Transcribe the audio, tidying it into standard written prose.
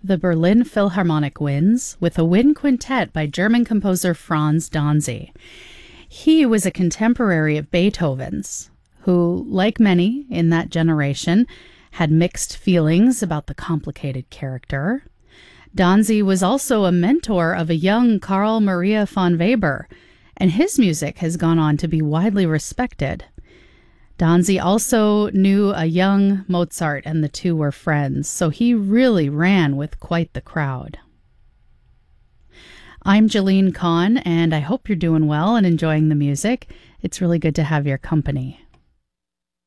the Berlin Philharmonic Winds with a wind quintet by German composer Franz Danzy. He was a contemporary of Beethoven's, who, like many in that generation, had mixed feelings about the complicated character. Danzy was also a mentor of a young Carl Maria von Weber, and his music has gone on to be widely respected. Danzy also knew a young Mozart, and the two were friends, so he really ran with quite the crowd. I'm Jalene Kahn, and I hope you're doing well and enjoying the music. It's really good to have your company.